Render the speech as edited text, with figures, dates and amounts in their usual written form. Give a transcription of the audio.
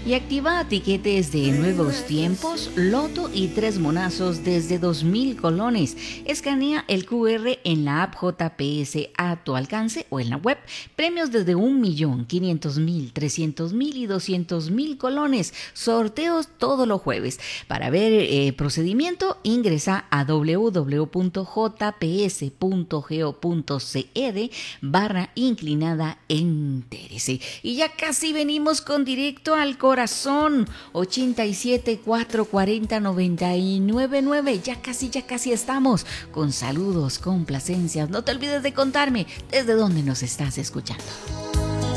Y activa tiquetes de Nuevos Tiempos, Loto y 3 monazos desde 2.000 colones. Escanea el QR en la app JPS a tu alcance o en la web. Premios desde 1.500.000, 300.000 y 200.000 colones. Sorteos todos los jueves. Para ver procedimiento, ingresa a www.jps.go.cr/inclinada entérese. Y ya casi venimos con directo al corazón. 87 440 99 9. Ya casi estamos con saludos, complacencias. No te olvides de contarme desde dónde nos estás escuchando.